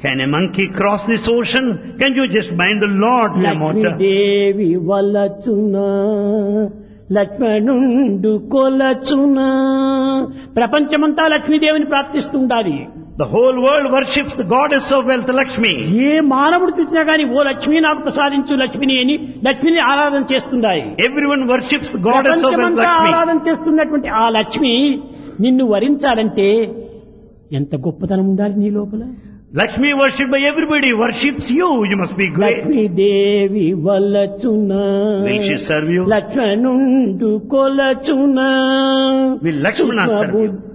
Can a monkey cross this ocean? Can you just bind the Lord to a mortar? Lakshmidevi వలచునా లక్ష్మణుండు కొలచునా. ప్రపంచమంతా లక్ష్మీదేవిని ప్రార్థిస్తుండాలి. The whole world worships the goddess of wealth, Lakshmi. ఏ మానవుడు చూసినా గాని ఓ లక్ష్మీ నాకు ప్రసాదించు లక్ష్మిని అని లక్ష్మిని ఆరాధన చేస్తుండాలి. Everyone worships the goddess of wealth, ప్రపంచమంతా Lakshmi. ఆరాధన చేస్తున్నటువంటి ఆ లక్ష్మి నిన్ను వరించాలంటే ఎంత గొప్పతనం ఉండాలి నీ లోపల. Lakshmi worshipped by everybody worships you. You must be great. Lakshmidevi వలచునా Will she serve you? లక్ష్మణుండు కొలచునా. Will Lakshmana serve you?